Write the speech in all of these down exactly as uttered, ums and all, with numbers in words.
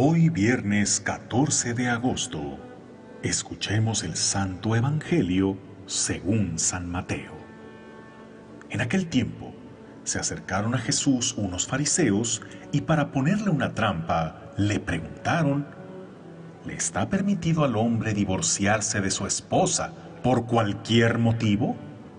Hoy viernes catorce de agosto, escuchemos el Santo Evangelio según San Mateo. En aquel tiempo, se acercaron a Jesús unos fariseos y para ponerle una trampa, le preguntaron: ¿le está permitido al hombre divorciarse de su esposa por cualquier motivo?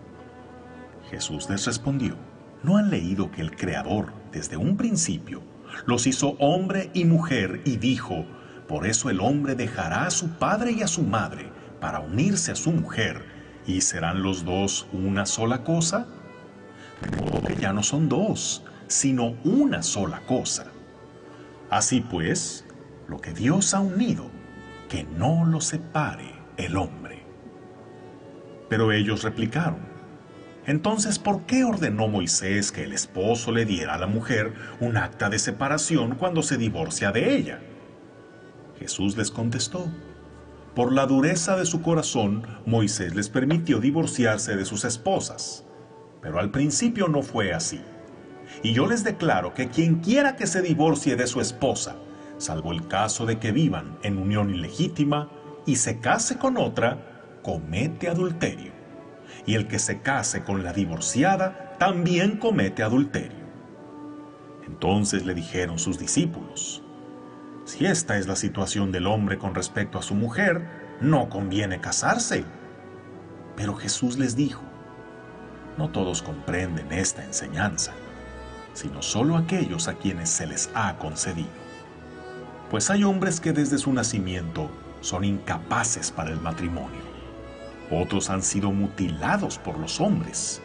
Jesús les respondió: ¿no han leído que el Creador, desde un principio, los hizo hombre y mujer y dijo: por eso el hombre dejará a su padre y a su madre para unirse a su mujer, y serán los dos una sola cosa? De modo que ya no son dos, sino una sola cosa. Así pues, lo que Dios ha unido, que no lo separe el hombre. Pero ellos replicaron: entonces, ¿por qué ordenó Moisés que el esposo le diera a la mujer un acta de separación cuando se divorcia de ella? Jesús les contestó: por la dureza de su corazón, Moisés les permitió divorciarse de sus esposas. Pero al principio no fue así. Y yo les declaro que quien quiera que se divorcie de su esposa, salvo el caso de que vivan en unión ilegítima y se case con otra, comete adulterio. Y el que se case con la divorciada también comete adulterio. Entonces le dijeron sus discípulos: si esta es la situación del hombre con respecto a su mujer, no conviene casarse. Pero Jesús les dijo: no todos comprenden esta enseñanza, sino solo aquellos a quienes se les ha concedido. Pues hay hombres que desde su nacimiento son incapaces para el matrimonio. Otros han sido mutilados por los hombres.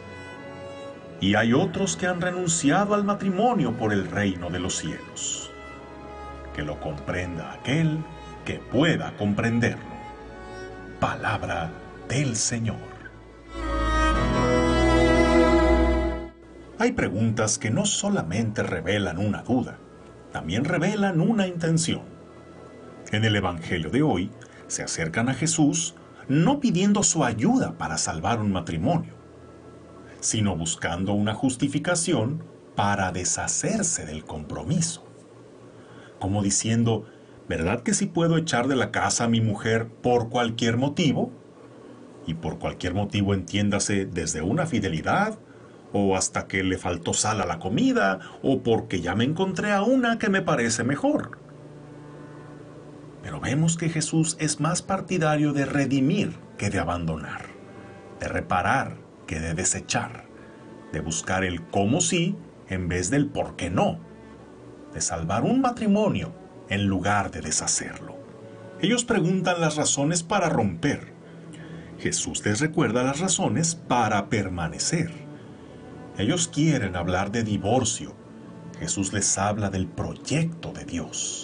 Y hay otros que han renunciado al matrimonio por el reino de los cielos. Que lo comprenda aquel que pueda comprenderlo. Palabra del Señor. Hay preguntas que no solamente revelan una duda, también revelan una intención. En el Evangelio de hoy, se acercan a Jesús no pidiendo su ayuda para salvar un matrimonio, sino buscando una justificación para deshacerse del compromiso. Como diciendo: ¿verdad que sí puedo echar de la casa a mi mujer por cualquier motivo? Y por cualquier motivo entiéndase desde una fidelidad, o hasta que le faltó sal a la comida, o porque ya me encontré a una que me parece mejor. Pero vemos que Jesús es más partidario de redimir que de abandonar, de reparar que de desechar, de buscar el cómo sí en vez del por qué no, de salvar un matrimonio en lugar de deshacerlo. Ellos preguntan las razones para romper. Jesús les recuerda las razones para permanecer. Ellos quieren hablar de divorcio. Jesús les habla del proyecto de Dios.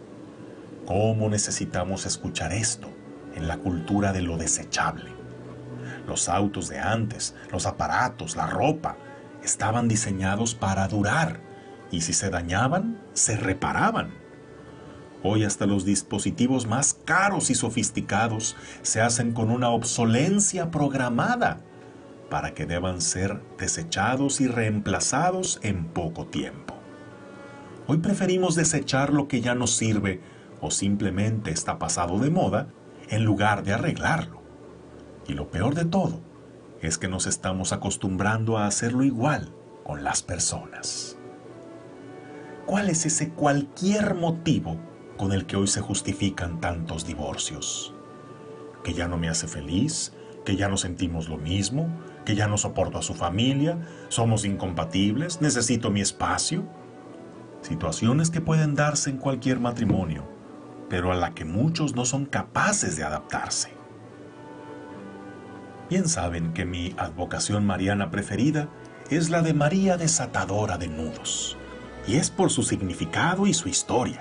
¿Cómo necesitamos escuchar esto en la cultura de lo desechable? Los autos de antes, los aparatos, la ropa, estaban diseñados para durar, y si se dañaban, se reparaban. Hoy hasta los dispositivos más caros y sofisticados se hacen con una obsolencia programada para que deban ser desechados y reemplazados en poco tiempo. Hoy preferimos desechar lo que ya nos sirve o simplemente está pasado de moda, en lugar de arreglarlo. Y lo peor de todo es que nos estamos acostumbrando a hacerlo igual con las personas. ¿Cuál es ese cualquier motivo con el que hoy se justifican tantos divorcios? ¿Que ya no me hace feliz? ¿Que ya no sentimos lo mismo? ¿Que ya no soporto a su familia? ¿Somos incompatibles? ¿Necesito mi espacio? Situaciones que pueden darse en cualquier matrimonio, pero a la que muchos no son capaces de adaptarse. Bien saben que mi advocación mariana preferida es la de María Desatadora de Nudos, y es por su significado y su historia.